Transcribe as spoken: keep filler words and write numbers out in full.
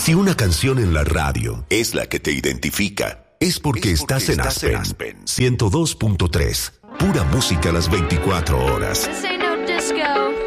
Si una canción en la radio es la que te identifica, es porque, es porque estás, en, estás Aspen. en Aspen. ciento dos punto tres. Pura música a las veinticuatro horas. This ain't no disco.